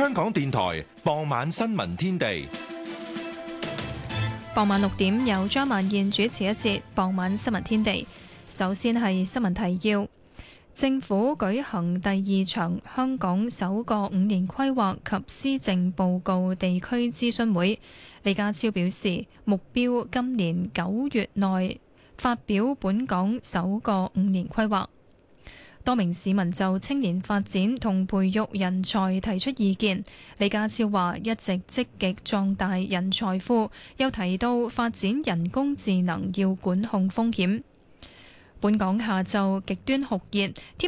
香港電台傍晚新聞天地。 傍晚6點由張曼燕主持一節傍晚新聞天地。首先係新聞提要。政府舉行第2場香港首個5年規劃及施政報告地區諮詢會。李家超表示，目標今年9月內發表本港首個5年規劃。多名市民就青年發展同培育人才提出意見。李家超話一直積極壯大人才庫，又提到發展人工智能要管控風險。本港下晝極端酷熱。